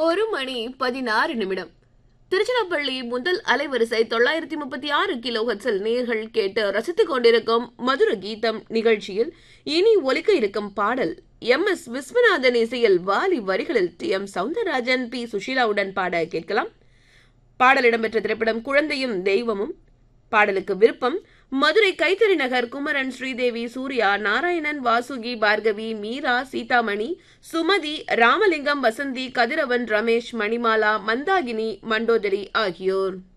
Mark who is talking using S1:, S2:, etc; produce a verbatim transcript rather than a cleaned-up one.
S1: ஒரு மணி பதினாறு நிமிடம். திருச்சிராப்பள்ளி முதல் அலைவரிசை தொள்ளாயிரத்தி முப்பத்தி ஆறு கிலோ ஹெர்ட்ஸில் நேர்கள் கேட்டு ரசித்துக் கொண்டிருக்கும் மதுர கீதம் நிகழ்ச்சியில் இனி ஒலிக்க இருக்கும் பாடல் எம் எஸ் விஸ்வநாதன் இசையில் வாலி வரிகளில் டி எம் சவுந்தரராஜன் பி சுஷீலாவுடன் பாட கேட்கலாம். பாடல் இடம்பெற்ற திரைப்படம் குழந்தையும் தெய்வமும். பாடலுக்கு விருப்பம் மதுரை கைத்தறி நகர் குமரன், ஸ்ரீதேவி, சூர்யா, நாராயணன், வாசுகி, பார்கவி, மீரா, சீதாமணி, சுமதி, ராமலிங்கம், வசந்தி, கதிரவன், ரமேஷ், மணிமாலா, மந்தாகினி, மண்டோதரி ஆகியோர்.